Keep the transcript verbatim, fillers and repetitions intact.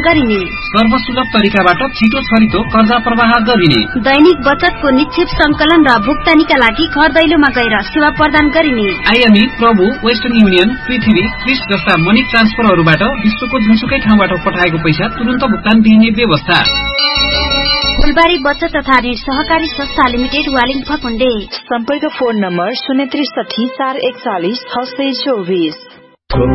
गरिने। सर्वसुलभ तरिकाबाट छिटो छरितो कर्जा प्रवाह गरिने। दैनिक बचतको निक्षेप संकलन र भुक्तानीका लागि घर दैलोमा गएर सेवा प्रदान गरिने। आइएमई, प्रभु, वेस्टर्न युनियन, पृथ्वी, क्रिस जस्ता मनी ट्रान्सफरहरूबाट विश्वको जुनसुकै ठाउँबाट पठाएको पैसा तुरन्त भुक्तान दिइने व्यवस्था। फुलबारी बचत तथा ऋण सहकारी संस्था लिमिटेड, वालिङ फकुण्डे। सम्पर्क फोन नम्बर शून्य त्रिसठी चार एकचालिस छ सय चौबिस।